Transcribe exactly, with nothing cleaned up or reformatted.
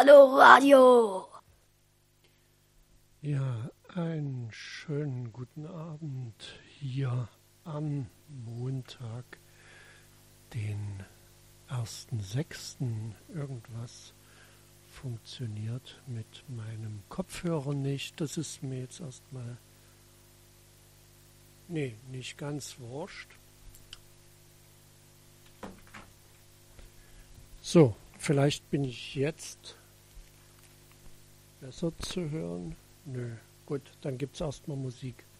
Coloradio. Ja, einen schönen guten Abend hier am Montag, den ersten sechsten Irgendwas funktioniert mit meinem Kopfhörer nicht. Das ist mir jetzt erstmal, nee, nicht ganz wurscht. So, vielleicht bin ich jetzt besser zu hören. Nö, gut, dann gibt es erstmal Musik.